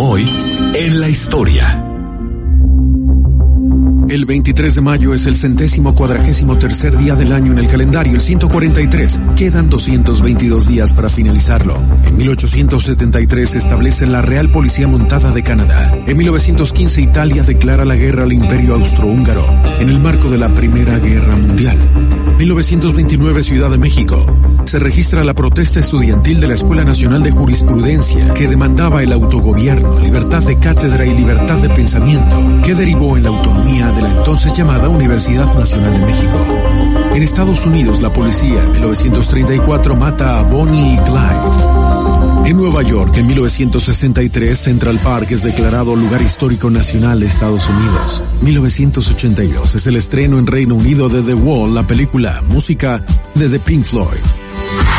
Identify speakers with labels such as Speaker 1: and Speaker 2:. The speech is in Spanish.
Speaker 1: Hoy, en la historia. El 23 de mayo es el 143º día del año en el calendario, el 143. Quedan 222 días para finalizarlo. En 1873 se establece la Real Policía Montada de Canadá. En 1915 Italia declara la guerra al Imperio Austrohúngaro, en el marco de la Primera Guerra Mundial. 1929 Ciudad de México. Se registra la protesta estudiantil de la Escuela Nacional de Jurisprudencia, que demandaba el autogobierno, libertad de cátedra y libertad de pensamiento, que derivó en la autonomía de la entonces llamada Universidad Nacional de México. En Estados Unidos, la policía en 1934 mata a Bonnie y Clyde. En Nueva York, en 1963, Central Park es declarado Lugar Histórico Nacional de Estados Unidos. 1982 es el estreno en Reino Unido de The Wall, la película música de The Pink Floyd.